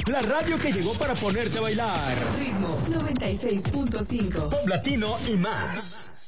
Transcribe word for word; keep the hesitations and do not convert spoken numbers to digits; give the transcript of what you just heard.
la radio que llegó para ponerte a bailar. Ritmo noventa y seis punto cinco. Pop latino y más.